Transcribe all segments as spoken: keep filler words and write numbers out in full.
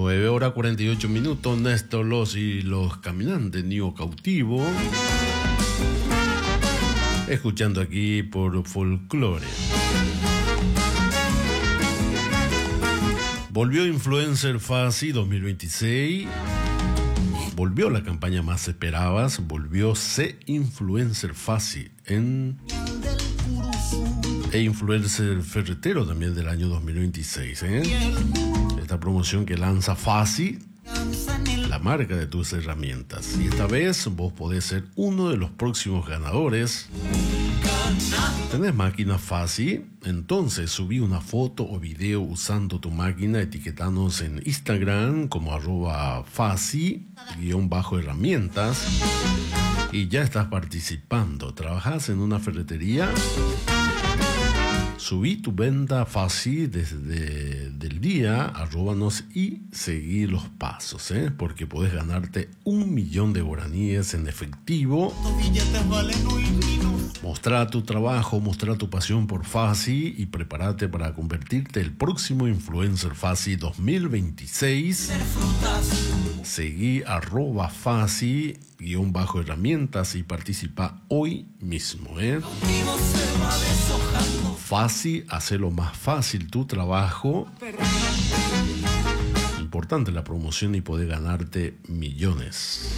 nueve horas cuarenta y ocho minutos, Néstor Los y los Caminantes, Niño Cautivo. Escuchando aquí por Folklore. Volvió Influencer Fácil dos mil veintiséis. Volvió la campaña más esperabas. Volvió Sé Influencer Fácil en... E Influencer Ferretero también del año dos mil veintiséis. ¿eh? Esta promoción que lanza Fácil, la marca de tus herramientas. Y esta vez vos podés ser uno de los próximos ganadores. ¿Tenés máquina Fácil? Entonces subí una foto o video usando tu máquina, etiquetanos en Instagram como arroba Fácil, guión bajo herramientas, y ya estás participando. ¿Trabajás en una ferretería? Subí tu venta Fácil desde el día, arróbanos y seguí los pasos, ¿eh? porque podés ganarte un millón de guaraníes en efectivo. Mostrá tu trabajo, mostrá tu pasión por Fácil y prepárate para convertirte el próximo Influencer Fácil dos mil veintiséis. Seguí arroba Fácil, guión bajo herramientas y participa hoy mismo. ¿eh? Fácil, hacelo más fácil tu trabajo. Importante la promoción y poder ganarte millones.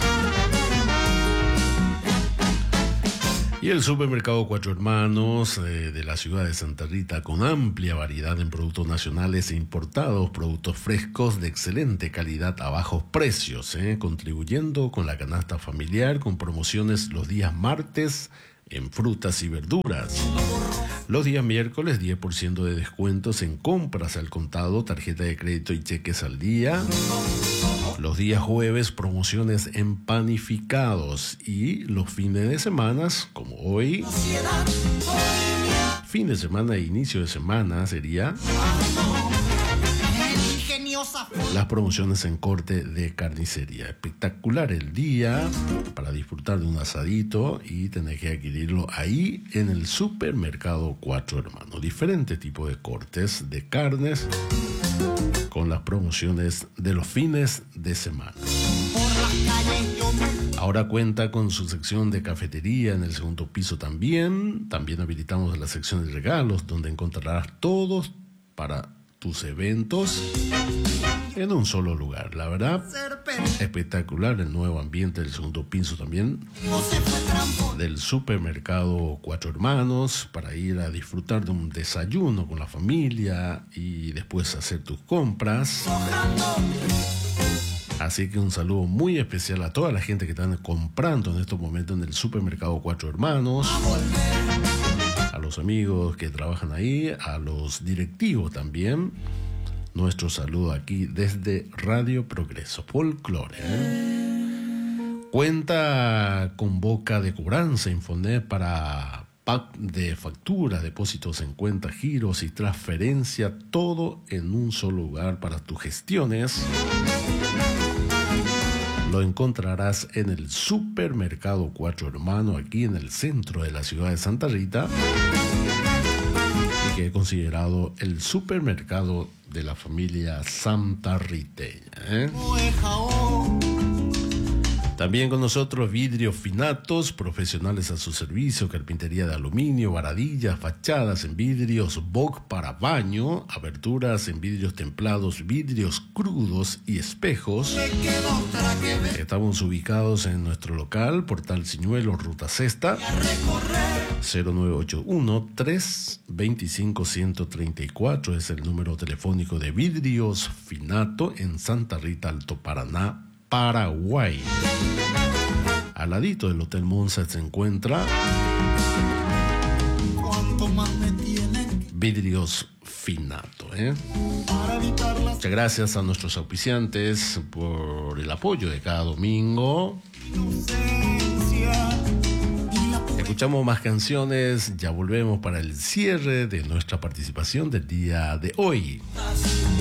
Y el supermercado Cuatro Hermanos eh, de la ciudad de Santa Rita, con amplia variedad en productos nacionales e importados, productos frescos de excelente calidad a bajos precios, eh, contribuyendo con la canasta familiar con promociones los días martes en frutas y verduras. Los días miércoles diez por ciento de descuentos en compras al contado, tarjeta de crédito y cheques al día. Los días jueves promociones en panificados y los fines de semana, como hoy, fin de semana e inicio de semana sería las promociones en corte de carnicería. Espectacular el día para disfrutar de un asadito y tener que adquirirlo ahí en el supermercado Cuatro Hermanos. Diferentes tipos de cortes de carnes con las promociones de los fines de semana. Ahora cuenta con su sección de cafetería en el segundo piso también. También habilitamos la sección de regalos, donde encontrarás todos para tus eventos en un solo lugar. La verdad, espectacular el nuevo ambiente del segundo piso también del supermercado Cuatro Hermanos, para ir a disfrutar de un desayuno con la familia y después hacer tus compras. Así que un saludo muy especial a toda la gente que están comprando en estos momentos en el supermercado Cuatro Hermanos, a los amigos que trabajan ahí, a los directivos también. Nuestro saludo aquí desde Radio Progreso, Folklore. ¿eh? Cuenta con boca de cobranza Infonet para pack de facturas, depósitos en cuenta, giros y transferencia, todo en un solo lugar para tus gestiones. Lo encontrarás en el supermercado Cuatro Hermanos, aquí en el centro de la ciudad de Santa Rita, que es considerado el supermercado de la familia santarriteña. ¿eh? También con nosotros Vidrios Finatos, profesionales a su servicio, carpintería de aluminio, varadillas, fachadas en vidrios, box para baño, aberturas en vidrios templados, vidrios crudos y espejos. Estamos ubicados en nuestro local, Portal Ciñuelo, Ruta Sexta, cero nueve ocho uno, tres dos cinco, uno cero tres cuatro es el número telefónico de Vidrios Finato en Santa Rita, Alto Paraná, Paraguay. Al ladito del Hotel Monza se encuentra Vidrios Finato. ¿eh? Muchas gracias a nuestros auspiciantes por el apoyo de cada domingo. Escuchamos más canciones, ya volvemos para el cierre de nuestra participación del día de hoy.